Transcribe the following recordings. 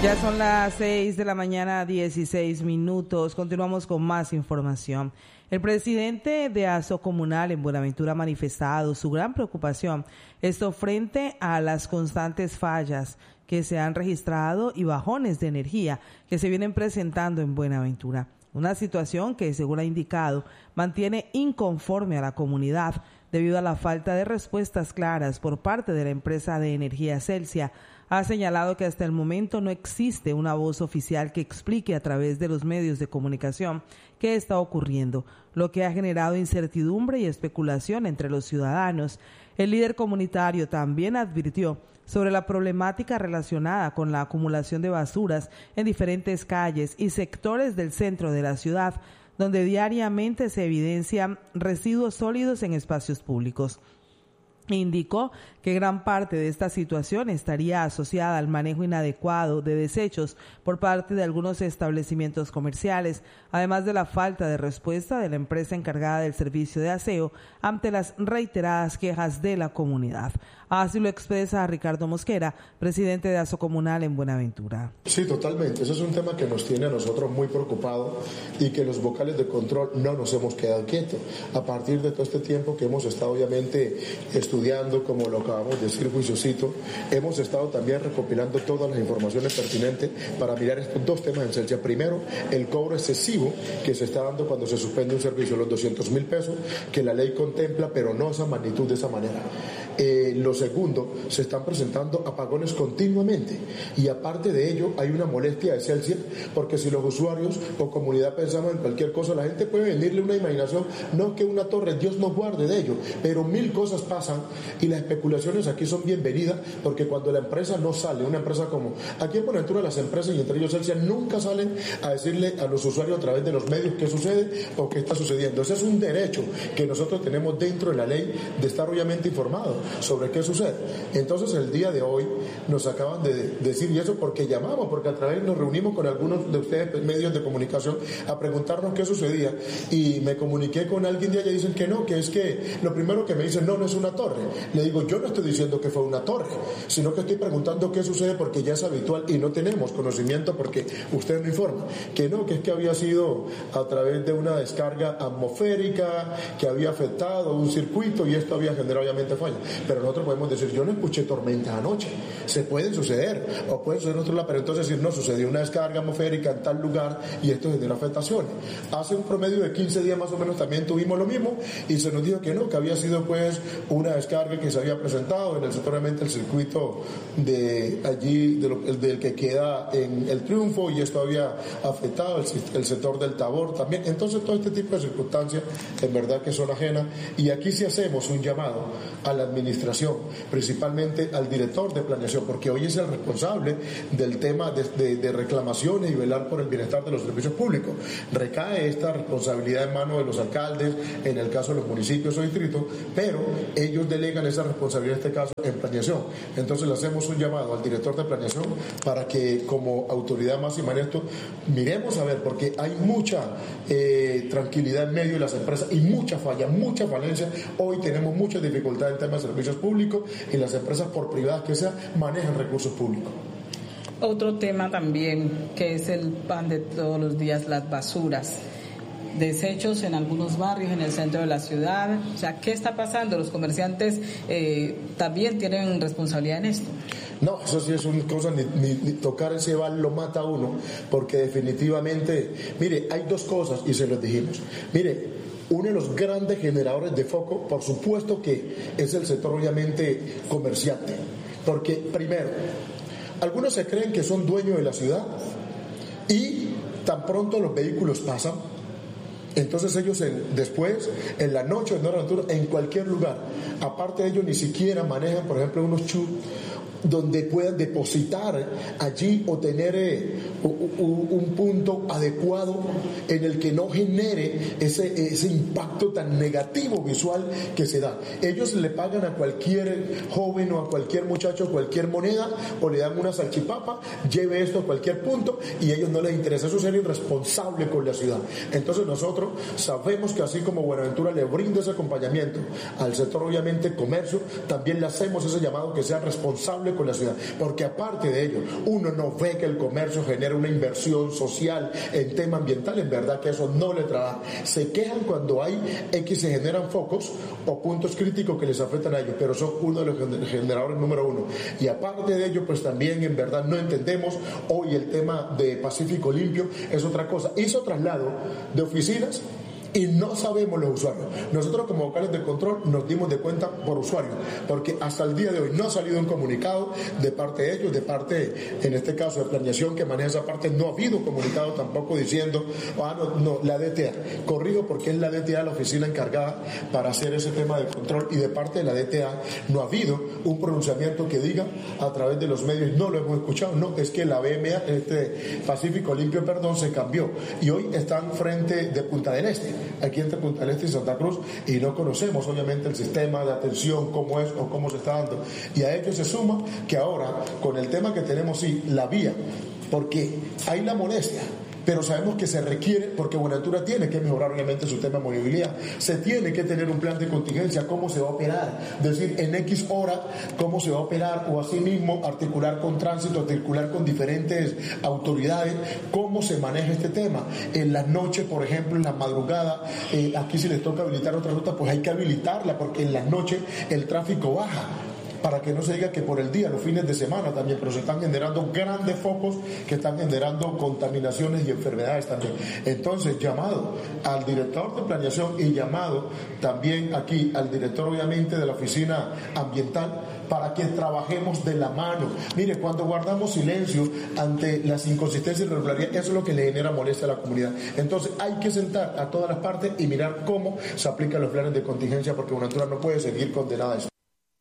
Ya son las 6 de la mañana, 16 minutos. Continuamos con más información. El presidente de Asocomunal en Buenaventura ha manifestado su gran preocupación, esto frente a las constantes fallas que se han registrado y bajones de energía que se vienen presentando en Buenaventura. Una situación que, según ha indicado, mantiene inconforme a la comunidad debido a la falta de respuestas claras por parte de la empresa de energía Celsia. Ha señalado que hasta el momento no existe una voz oficial que explique a través de los medios de comunicación qué está ocurriendo, lo que ha generado incertidumbre y especulación entre los ciudadanos. El líder comunitario también advirtió sobre la problemática relacionada con la acumulación de basuras en diferentes calles y sectores del centro de la ciudad, donde diariamente se evidencian residuos sólidos en espacios públicos. Indicó que gran parte de esta situación estaría asociada al manejo inadecuado de desechos por parte de algunos establecimientos comerciales, además de la falta de respuesta de la empresa encargada del servicio de aseo ante las reiteradas quejas de la comunidad. Así lo expresa Ricardo Mosquera, presidente de Asocomunal en Buenaventura. Sí, totalmente. Ese es un tema que nos tiene a nosotros muy preocupados y que los vocales de control no nos hemos quedado quietos. A partir de todo este tiempo que hemos estado obviamente estudiando, como lo acabamos de decir, juiciosito, hemos estado también recopilando todas las informaciones pertinentes para mirar estos dos temas en Celsia. Primero, el cobro excesivo que se está dando cuando se suspende un servicio, los 200,000 pesos que la ley contempla, pero no esa magnitud de esa manera. Lo segundo, se están presentando apagones continuamente y aparte de ello hay una molestia de Celsia porque si los usuarios o comunidad pensamos en cualquier cosa, la gente puede venirle una imaginación, no que una torre, Dios nos guarde de ello, pero mil cosas pasan y las especulaciones aquí son bienvenidas porque cuando la empresa no sale, una empresa como aquí en Buenaventura las empresas y entre ellos Celsia nunca salen a decirle a los usuarios a través de los medios qué sucede o qué está sucediendo. Ese es un derecho que nosotros tenemos dentro de la ley de estar obviamente informados sobre qué sucede. Entonces el día de hoy nos acaban de decir, y eso porque llamamos, porque a través nos reunimos con algunos de ustedes medios de comunicación a preguntarnos qué sucedía y me comuniqué con alguien de allá y dicen que no, que es que lo primero que me dicen no es una torre. Le digo, yo no estoy diciendo que fue una torre, sino que estoy preguntando qué sucede porque ya es habitual y no tenemos conocimiento porque usted no informa, que no, que es que había sido a través de una descarga atmosférica que había afectado un circuito y esto había generado obviamente fallas. Pero nosotros podemos decir, yo no escuché tormentas anoche, se pueden suceder, o pueden suceder en otro lado, pero entonces decir, no, sucedió una descarga atmosférica en tal lugar y esto genera afectaciones. Hace un promedio de 15 días más o menos también tuvimos lo mismo y se nos dijo que no, que había sido pues una descarga que se había presentado en el sector, obviamente el circuito de allí, del que queda en el Triunfo y esto había afectado el sector del Tabor también. Entonces todo este tipo de circunstancias en verdad que son ajenas y aquí sí hacemos un llamado a la administración, principalmente al director de planeación, porque hoy es el responsable del tema de reclamaciones y velar por el bienestar de los servicios públicos. Recae esta responsabilidad en manos de los alcaldes, en el caso de los municipios o distritos, pero ellos delegan esa responsabilidad en este caso en planeación. Entonces le hacemos un llamado al director de planeación para que como autoridad máxima en esto miremos a ver, porque hay mucha tranquilidad en medio de las empresas y mucha falla, mucha falencia. Hoy tenemos muchas dificultades en temas de servicios públicos y las empresas, por privadas que sean, manejan recursos públicos. Otro tema también que es el pan de todos los días, las basuras. Desechos en algunos barrios, en el centro de la ciudad. O sea, ¿qué está pasando? ¿Los comerciantes también tienen responsabilidad en esto? No, eso sí es una cosa, ni tocar ese bal lo mata a uno, porque definitivamente, mire, hay dos cosas y se los dijimos. Mire, uno de los grandes generadores de foco, por supuesto que es el sector obviamente comerciante, porque primero, algunos se creen que son dueños de la ciudad y tan pronto los vehículos pasan, entonces ellos después, en la noche, en hora nocturna, en cualquier lugar, aparte de ellos ni siquiera manejan, por ejemplo, unos donde puedan depositar allí o tener un punto adecuado en el que no genere ese impacto tan negativo visual que se da. Ellos le pagan a cualquier joven o a cualquier muchacho cualquier moneda o le dan una salchipapa, lleve esto a cualquier punto y a ellos no les interesa. Eso sería irresponsable con la ciudad. Entonces nosotros sabemos que así como Buenaventura le brinda ese acompañamiento al sector obviamente comercio, también le hacemos ese llamado que sea responsable responsable con la ciudad, porque aparte de ello, uno no ve que el comercio genera una inversión social en tema ambiental, en verdad que eso no le trabaja. Se quejan cuando hay X, se generan focos o puntos críticos que les afectan a ellos, pero son uno de los generadores número uno. Y aparte de ello, pues también en verdad no entendemos, hoy el tema de Pacífico Limpio es otra cosa. Hizo traslado de oficinas y no sabemos los usuarios. Nosotros como vocales de control nos dimos de cuenta por usuarios, porque hasta el día de hoy no ha salido un comunicado de parte de ellos, de parte, en este caso, de planeación que maneja esa parte, no ha habido comunicado tampoco diciendo, no, la DTA. Corrijo porque es la DTA la oficina encargada para hacer ese tema de control, y de parte de la DTA no ha habido un pronunciamiento que diga a través de los medios, no lo hemos escuchado, no, es que la BMA, Pacífico Limpio, se cambió y hoy están frente de Punta del Este, aquí entre Punta del Este y Santa Cruz, y no conocemos obviamente el sistema de atención, cómo es o cómo se está dando. Y a ello se suma que ahora, con el tema que tenemos, sí, la vía, porque hay la molestia, pero sabemos que se requiere, porque Buenaventura tiene que mejorar obviamente su tema de movilidad, se tiene que tener un plan de contingencia, cómo se va a operar, es decir, en X hora, cómo se va a operar, o asimismo articular con tránsito, articular con diferentes autoridades, cómo se maneja este tema. En las noches, por ejemplo, en la madrugada, aquí si les toca habilitar otra ruta, pues hay que habilitarla, porque en las noches el tráfico baja, para que no se diga que por el día, los fines de semana también, pero se están generando grandes focos que están generando contaminaciones y enfermedades también. Entonces, llamado al director de planeación y llamado también aquí al director obviamente de la oficina ambiental, para que trabajemos de la mano. Mire, cuando guardamos silencio ante las inconsistencias y irregularidades, eso es lo que le genera molestia a la comunidad. Entonces hay que sentar a todas las partes y mirar cómo se aplican los planes de contingencia, porque Buenaventura no puede seguir condenada a eso.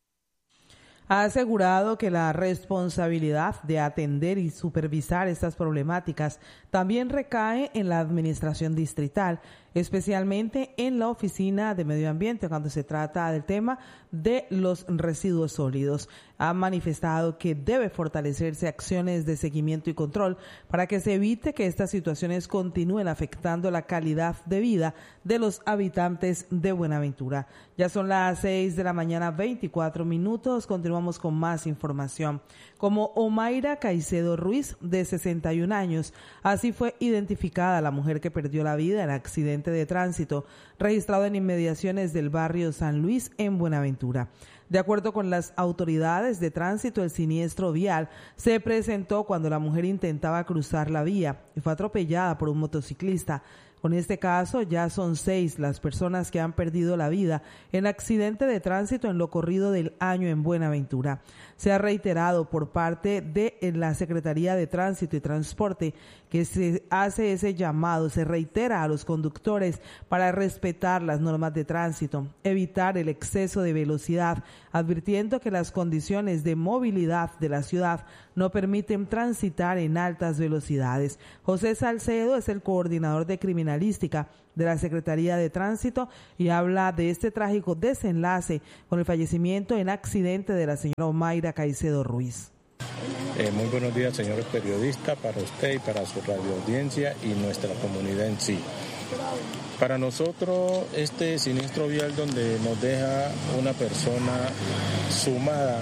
Ha asegurado que la responsabilidad de atender y supervisar estas problemáticas también recae en la administración distrital, especialmente en la Oficina de Medio Ambiente cuando se trata del tema de los residuos sólidos. Ha manifestado que debe fortalecerse acciones de seguimiento y control para que se evite que estas situaciones continúen afectando la calidad de vida de los habitantes de Buenaventura. Ya son las 6 de la mañana, 24 minutos. Continuamos con más información. Como Omaira Caicedo Ruiz, de 61 años, así fue identificada la mujer que perdió la vida en accidente de tránsito registrado en inmediaciones del barrio San Luis en Buenaventura. De acuerdo con las autoridades de tránsito, el siniestro vial se presentó cuando la mujer intentaba cruzar la vía y fue atropellada por un motociclista. Con este caso, ya son 6 las personas que han perdido la vida en accidente de tránsito en lo corrido del año en Buenaventura. Se ha reiterado por parte de la Secretaría de Tránsito y Transporte que se hace ese llamado, se reitera a los conductores para respetar las normas de tránsito, evitar el exceso de velocidad, advirtiendo que las condiciones de movilidad de la ciudad no permiten transitar en altas velocidades. José Salcedo es el coordinador de criminalística de la Secretaría de Tránsito y habla de este trágico desenlace con el fallecimiento en accidente de la señora Omaira Caicedo Ruiz. Muy buenos días, señores periodistas, para usted y para su radioaudiencia y nuestra comunidad en sí. Para nosotros, este siniestro vial donde nos deja una persona sumada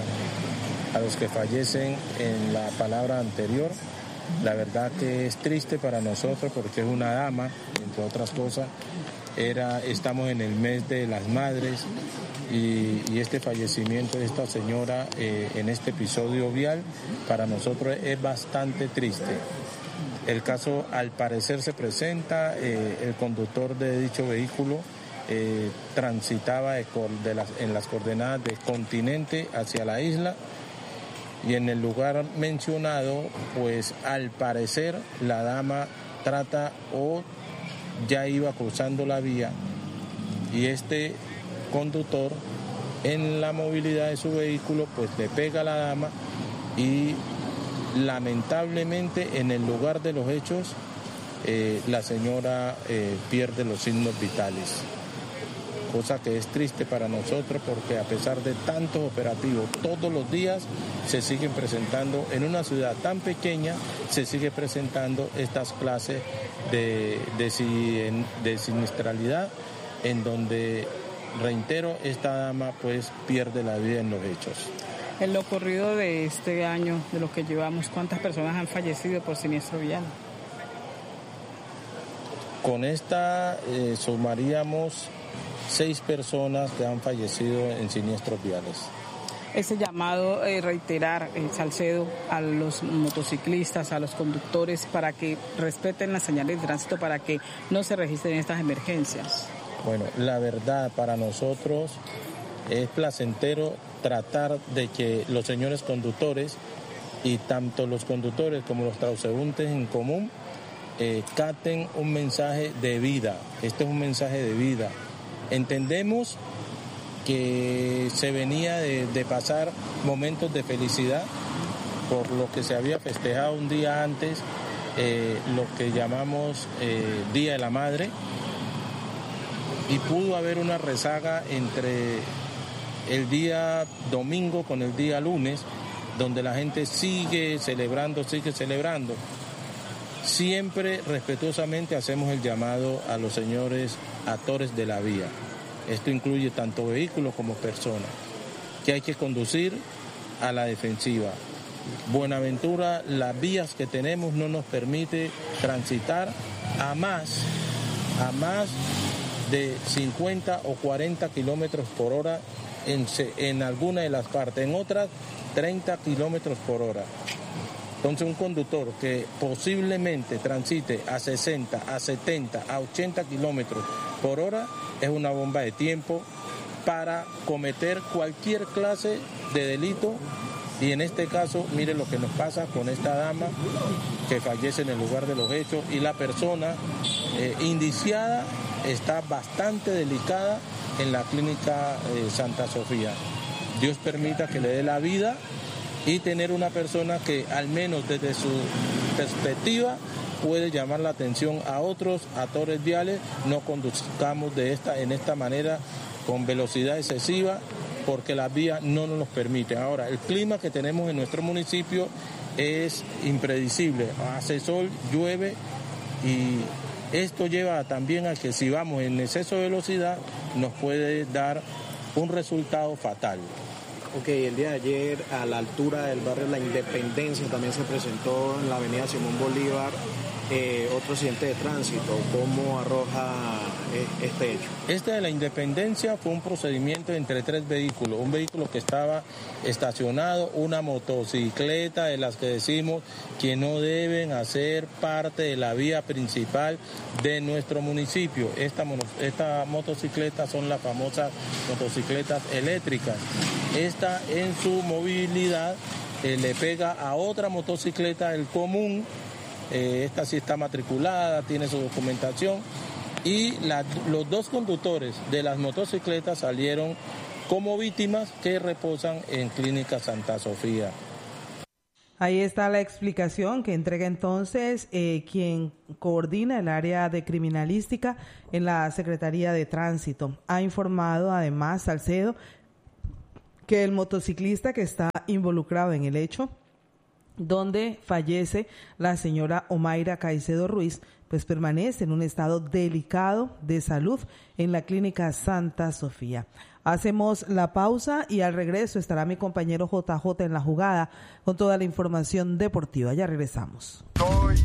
a los que fallecen en la palabra anterior, la verdad que es triste para nosotros porque es una dama, entre otras cosas. Estamos en el mes de las madres y este fallecimiento de esta señora en este episodio vial para nosotros es bastante triste. El caso al parecer se presenta, el conductor de dicho vehículo transitaba en las coordenadas de continente hacia la isla, y en el lugar mencionado, pues al parecer la dama trata o ya iba cruzando la vía y este conductor en la movilidad de su vehículo pues le pega a la dama y lamentablemente en el lugar de los hechos la señora pierde los signos vitales. Cosa que es triste para nosotros porque a pesar de tantos operativos todos los días se siguen presentando en una ciudad tan pequeña, se sigue presentando estas clases de siniestralidad en donde, reitero, esta dama pues pierde la vida en los hechos. En lo corrido de este año, de lo que llevamos, ¿cuántas personas han fallecido por siniestro vial? Con esta sumaríamos 6 personas que han fallecido en siniestros viales. Ese llamado, reiterar, Salcedo, a los motociclistas, a los conductores, para que respeten las señales de tránsito, para que no se registren estas emergencias. Bueno, la verdad, para nosotros es placentero tratar de que los señores conductores, y tanto los conductores como los transeúntes en común, capten un mensaje de vida. Este es un mensaje de vida. Entendemos que se venía de pasar momentos de felicidad por lo que se había festejado un día antes, lo que llamamos Día de la Madre, y pudo haber una rezaga entre el día domingo con el día lunes, donde la gente sigue celebrando. Siempre respetuosamente hacemos el llamado a los señores actores de la vía. Esto incluye tanto vehículos como personas, que hay que conducir a la defensiva. Buenaventura, las vías que tenemos no nos permite transitar a más de 50 o 40 kilómetros por hora en alguna de las partes, en otras 30 kilómetros por hora. Entonces un conductor que posiblemente transite a 60, a 70, a 80 kilómetros por hora es una bomba de tiempo para cometer cualquier clase de delito, y en este caso mire lo que nos pasa con esta dama que fallece en el lugar de los hechos, y la persona indiciada está bastante delicada en la clínica Santa Sofía. Dios permita que le dé la vida, y tener una persona que al menos desde su perspectiva puede llamar la atención a otros actores viales. No conduzcamos en esta manera con velocidad excesiva, porque las vías no nos lo permiten. Ahora, el clima que tenemos en nuestro municipio es impredecible. Hace sol, llueve, y esto lleva también a que si vamos en exceso de velocidad nos puede dar un resultado fatal. Ok, el día de ayer a la altura del barrio La Independencia también se presentó en la avenida Simón Bolívar otro accidente de tránsito. ¿Cómo arroja este hecho? Este de La Independencia fue un procedimiento entre 3 vehículos. Un vehículo que estaba estacionado, una motocicleta de las que decimos que no deben hacer parte de la vía principal de nuestro municipio. Esta motocicleta son las famosas motocicletas eléctricas. Esta en su movilidad le pega a otra motocicleta del común. Esta sí está matriculada, tiene su documentación, y los 2 conductores de las motocicletas salieron como víctimas que reposan en Clínica Santa Sofía. Ahí está la explicación que entrega entonces quien coordina el área de criminalística en la Secretaría de Tránsito. Ha informado además Salcedo que el motociclista que está involucrado en el hecho donde fallece la señora Omaira Caicedo Ruiz, pues permanece en un estado delicado de salud en la clínica Santa Sofía. Hacemos la pausa y al regreso estará mi compañero JJ en la jugada con toda la información deportiva. Ya regresamos.